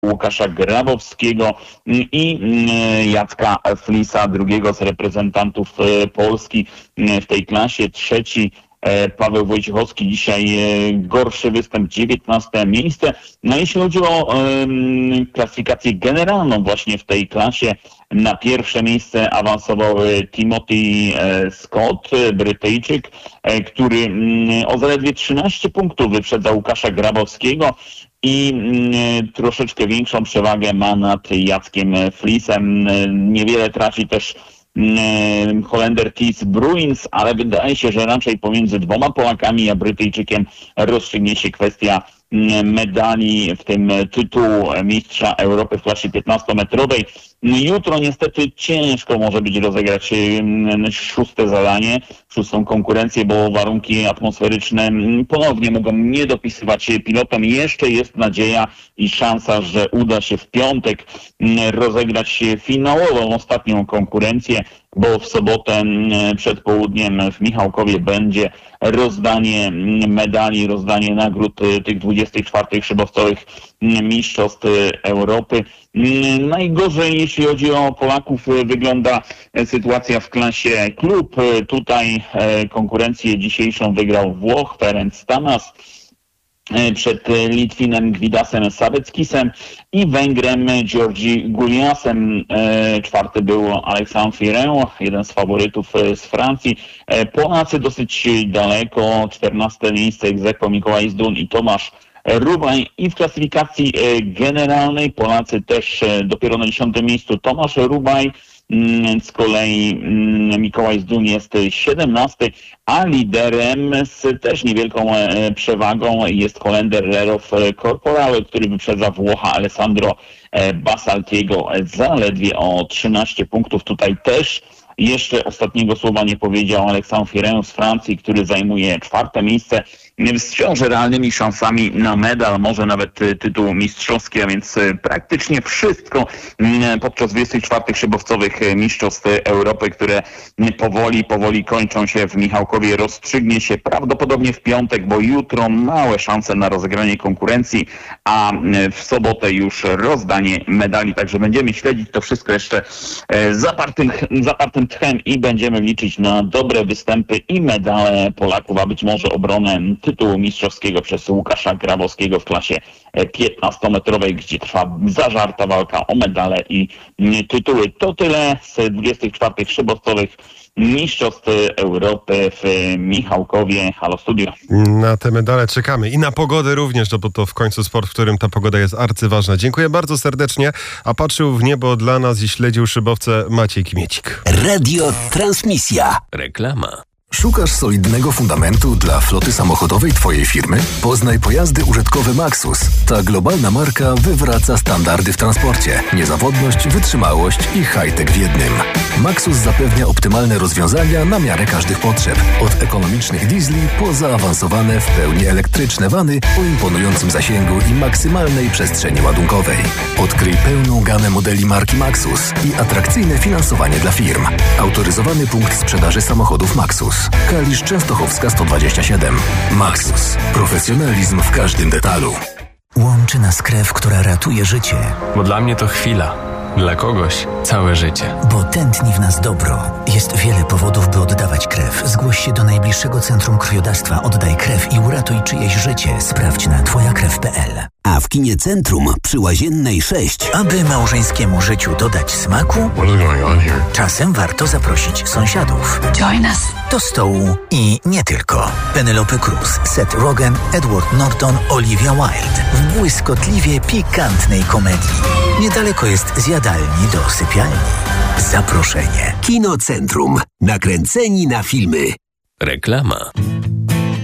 Łukasza Grabowskiego i Jacka Flisa, drugiego z reprezentantów Polski w tej klasie. Trzeci Paweł Wojciechowski, dzisiaj gorszy występ, 19 miejsce. No jeśli chodzi o klasyfikację generalną właśnie w tej klasie, na pierwsze miejsce awansował Timothy Scott, Brytyjczyk, który o zaledwie 13 punktów wyprzedza Łukasza Grabowskiego i troszeczkę większą przewagę ma nad Jackiem Flisem. Niewiele traci też Holender Thijs Bruins, ale wydaje się, że raczej pomiędzy dwoma Polakami a Brytyjczykiem rozstrzygnie się kwestia medali, w tym tytułu mistrza Europy w klasie 15-metrowej. Jutro niestety ciężko może być rozegrać szóste zadanie, szóstą konkurencję, bo warunki atmosferyczne ponownie mogą nie dopisywać pilotom. Jeszcze jest nadzieja i szansa, że uda się w piątek rozegrać finałową, ostatnią konkurencję, bo w sobotę przed południem w Michałkowie będzie rozdanie medali, rozdanie nagród tych 24 szybowcowych mistrzostw Europy. Najgorzej, jeśli chodzi o Polaków, wygląda sytuacja w klasie klub. Tutaj konkurencję dzisiejszą wygrał Włoch Ferenc Tamas przed Litwinem Gwidasem Saveckisem i Węgrem Georgi Guliasem. Czwarty był Alexandre Fireu, jeden z faworytów z Francji. Polacy dosyć daleko, 14 miejsce ex aequo Mikołaj Zdun i Tomasz Rubaj. I w klasyfikacji generalnej Polacy też dopiero na 10 miejscu Tomasz Rubaj. Z kolei Mikołaj Zdun jest 17, a liderem z też niewielką przewagą jest Holender Lerov Corporal, który wyprzedza Włocha Alessandro Basaltiego zaledwie o 13 punktów. Tutaj też jeszcze ostatniego słowa nie powiedział Alexandre Fireu z Francji, który zajmuje 4 miejsce z wciąż realnymi szansami na medal, może nawet tytuł mistrzowski, a więc praktycznie wszystko podczas 24 szybowcowych mistrzostw Europy, które powoli kończą się w Michałkowie, rozstrzygnie się prawdopodobnie w piątek, bo jutro małe szanse na rozegranie konkurencji, a w sobotę już rozdanie medali, także będziemy śledzić to wszystko jeszcze zapartym tchem i będziemy liczyć na dobre występy i medale Polaków, a być może obronę tytułu mistrzowskiego przez Łukasza Grabowskiego w klasie 15-metrowej, gdzie trwa zażarta walka o medale i tytuły. To tyle z 24 szybowcowych mistrzostw Europy w Michałkowie. Halo Studio. Na te medale czekamy i na pogodę również, no bo to w końcu sport, w którym ta pogoda jest arcyważna. Dziękuję bardzo serdecznie, a patrzył w niebo dla nas i śledził szybowce Maciej Kmiecik. Radio Transmisja. Reklama. Szukasz solidnego fundamentu dla floty samochodowej Twojej firmy? Poznaj pojazdy użytkowe Maxus. Ta globalna marka wywraca standardy w transporcie. Niezawodność, wytrzymałość i high-tech w jednym. Maxus zapewnia optymalne rozwiązania na miarę każdych potrzeb. Od ekonomicznych diesli po zaawansowane w pełni elektryczne wany o imponującym zasięgu i maksymalnej przestrzeni ładunkowej. Odkryj pełną gamę modeli marki Maxus i atrakcyjne finansowanie dla firm. Autoryzowany punkt sprzedaży samochodów Maxus. Kalisz Częstochowska 127. Maxus. Profesjonalizm w każdym detalu. Łączy nas krew, która ratuje życie. Bo dla mnie to chwila. Dla kogoś całe życie. Bo tętni w nas dobro. Jest wiele powodów, by oddawać krew. Zgłoś się do najbliższego centrum krwiodawstwa. Oddaj krew i uratuj czyjeś życie. Sprawdź na twojakrew.pl. A w kinie Centrum przy Łaziennej 6. Aby małżeńskiemu życiu dodać smaku, czasem warto zaprosić sąsiadów. Join us. Do stołu i nie tylko. Penelope Cruz, Seth Rogen, Edward Norton, Olivia Wilde w błyskotliwie pikantnej komedii. Niedaleko jest zjadalni do sypialni. Zaproszenie. Kino Centrum. Nakręceni na filmy. Reklama.